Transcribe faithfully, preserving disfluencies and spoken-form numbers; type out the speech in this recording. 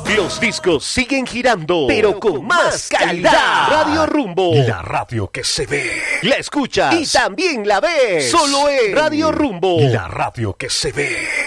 Los discos siguen girando, pero con más calidad. Radio Rumbo, la radio que se ve, la escuchas y también la ves. Solo es Radio Rumbo, la radio que se ve.